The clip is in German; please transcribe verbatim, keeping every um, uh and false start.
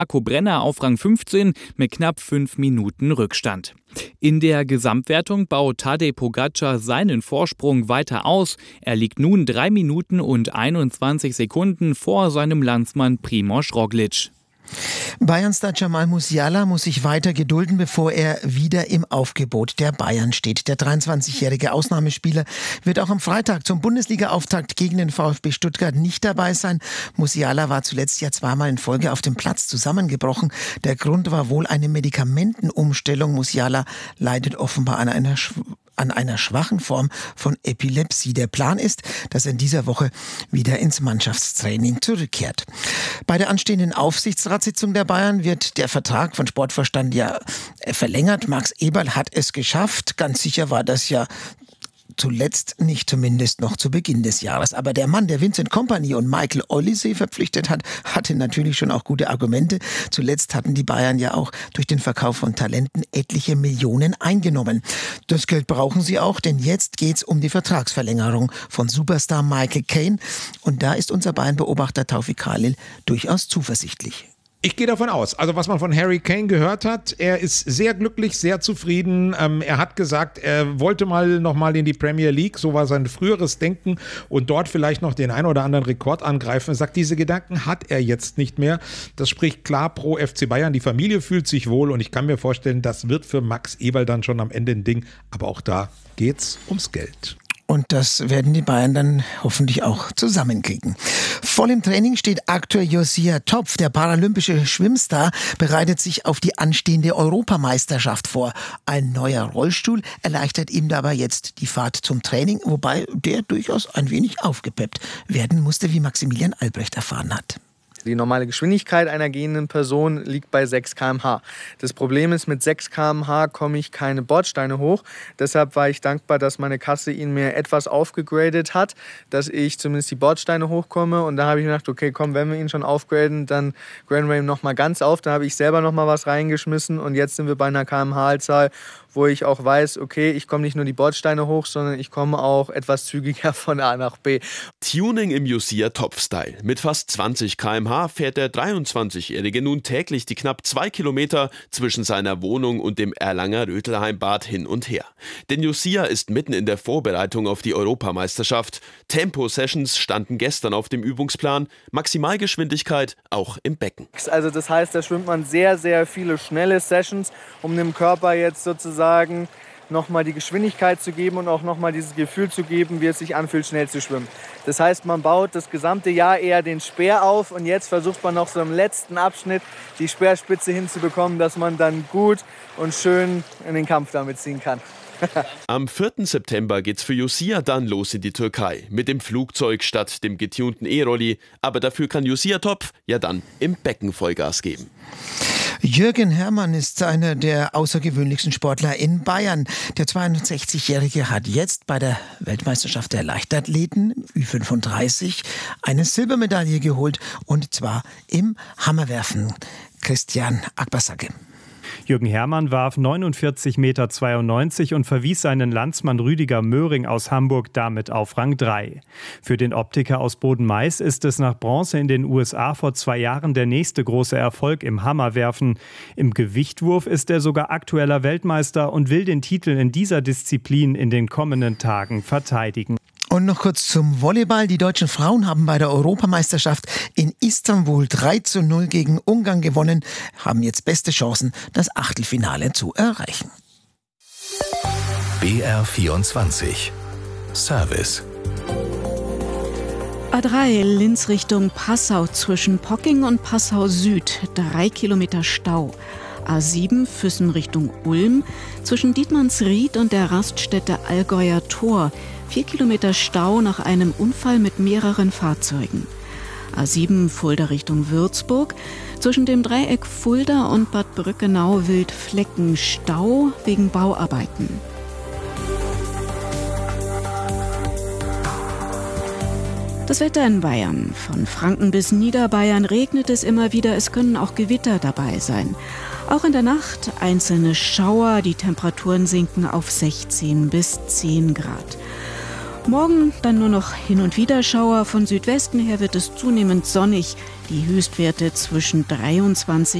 Akko Brenner auf Rang fünfzehn mit knapp fünf Minuten Rückstand. In der Gesamtwertung baut Tadej Pogačar seinen Vorsprung weiter aus. Er liegt nun drei Minuten und einundzwanzig Sekunden vor seinem Landsmann Primož Roglič. Bayern-Star Jamal Musiala muss sich weiter gedulden, bevor er wieder im Aufgebot der Bayern steht. Der dreiundzwanzigjährige Ausnahmespieler wird auch am Freitag zum Bundesliga-Auftakt gegen den VfB Stuttgart nicht dabei sein. Musiala war zuletzt ja zweimal in Folge auf dem Platz zusammengebrochen. Der Grund war wohl eine Medikamentenumstellung. Musiala leidet offenbar an einer Schw- an einer schwachen Form von Epilepsie. Der Plan ist, dass er in dieser Woche wieder ins Mannschaftstraining zurückkehrt. Bei der anstehenden Aufsichtsratssitzung der Bayern wird der Vertrag von Sportvorstand ja verlängert. Max Eberl hat es geschafft. Ganz sicher war das ja zuletzt nicht, zumindest noch zu Beginn des Jahres. Aber der Mann, der Vincent Kompany und Michael Olise verpflichtet hat, hatte natürlich schon auch gute Argumente. Zuletzt hatten die Bayern ja auch durch den Verkauf von Talenten etliche Millionen eingenommen. Das Geld brauchen sie auch, denn jetzt geht's um die Vertragsverlängerung von Superstar Michael Caine. Und da ist unser Bayern-Beobachter Taufik Khalil durchaus zuversichtlich. Ich gehe davon aus, also was man von Harry Kane gehört hat, er ist sehr glücklich, sehr zufrieden. Ähm, er hat gesagt, er wollte mal noch mal in die Premier League, so war sein früheres Denken, und dort vielleicht noch den ein oder anderen Rekord angreifen. Er sagt, diese Gedanken hat er jetzt nicht mehr. Das spricht klar pro F C Bayern. Die Familie fühlt sich wohl und ich kann mir vorstellen, das wird für Max Eberl dann schon am Ende ein Ding. Aber auch da geht's ums Geld. Und das werden die Bayern dann hoffentlich auch zusammenkriegen. Voll im Training steht aktuell Josia Topf. Der paralympische Schwimmstar bereitet sich auf die anstehende Europameisterschaft vor. Ein neuer Rollstuhl erleichtert ihm dabei jetzt die Fahrt zum Training, wobei der durchaus ein wenig aufgepeppt werden musste, wie Maximilian Albrecht erfahren hat. Die normale Geschwindigkeit einer gehenden Person liegt bei sechs Kilometer pro Stunde. Das Problem ist, mit sechs Kilometer pro Stunde komme ich keine Bordsteine hoch. Deshalb war ich dankbar, dass meine Kasse ihn mir etwas aufgegradet hat, dass ich zumindest die Bordsteine hochkomme. Und da habe ich mir gedacht, okay, komm, wenn wir ihn schon aufgraden, dann graden wir ihn noch mal ganz auf. Da habe ich selber noch mal was reingeschmissen und jetzt sind wir bei einer Kilometer pro Stunde-Zahl, wo ich auch weiß, okay, ich komme nicht nur die Bordsteine hoch, sondern ich komme auch etwas zügiger von A nach B. Tuning im Josia Topf-Style. Mit fast zwanzig Kilometer pro Stunde fährt der dreiundzwanzigjährige nun täglich die knapp zwei Kilometer zwischen seiner Wohnung und dem Erlanger Rötelheimbad hin und her. Denn Josia ist mitten in der Vorbereitung auf die Europameisterschaft. Tempo-Sessions standen gestern auf dem Übungsplan. Maximalgeschwindigkeit auch im Becken. Also das heißt, da schwimmt man sehr, sehr viele schnelle Sessions, um dem Körper jetzt sozusagen nochmal die Geschwindigkeit zu geben und auch nochmal dieses Gefühl zu geben, wie es sich anfühlt, schnell zu schwimmen. Das heißt, man baut das gesamte Jahr eher den Speer auf und jetzt versucht man noch so im letzten Abschnitt die Speerspitze hinzubekommen, dass man dann gut und schön in den Kampf damit ziehen kann. Am vierten September geht's für Josia dann los in die Türkei. Mit dem Flugzeug statt dem getunten E-Rolli. Aber dafür kann Josia Topf ja dann im Becken Vollgas geben. Jürgen Herrmann ist einer der außergewöhnlichsten Sportler in Bayern. Der zweiundsechzigjährige hat jetzt bei der Weltmeisterschaft der Leichtathleten Ü fünfunddreißig eine Silbermedaille geholt, und zwar im Hammerwerfen. Christian Akbassage. Jürgen Herrmann warf neunundvierzig Komma zweiundneunzig Meter und verwies seinen Landsmann Rüdiger Möhring aus Hamburg damit auf Rang drei. Für den Optiker aus Boden-Mais ist es nach Bronze in den U S A vor zwei Jahren der nächste große Erfolg im Hammerwerfen. Im Gewichtwurf ist er sogar aktueller Weltmeister und will den Titel in dieser Disziplin in den kommenden Tagen verteidigen. Und noch kurz zum Volleyball. Die deutschen Frauen haben bei der Europameisterschaft in Istanbul drei zu null gegen Ungarn gewonnen, haben jetzt beste Chancen, das Achtelfinale zu erreichen. B R vierundzwanzig Service. A drei Linz Richtung Passau zwischen Pocking und Passau Süd, drei Kilometer Stau. A sieben Füssen Richtung Ulm zwischen Dietmannsried und der Raststätte Allgäuer Tor, vier Kilometer Stau nach einem Unfall mit mehreren Fahrzeugen. A sieben Fulda Richtung Würzburg zwischen dem Dreieck Fulda und Bad Brückenau-Wildflecken Stau wegen Bauarbeiten. Das Wetter in Bayern. Von Franken bis Niederbayern regnet es immer wieder, es können auch Gewitter dabei sein. Auch in der Nacht einzelne Schauer, die Temperaturen sinken auf sechzehn bis zehn Grad. Morgen dann nur noch hin und wieder Schauer. Von Südwesten her wird es zunehmend sonnig. Die Höchstwerte zwischen dreiundzwanzig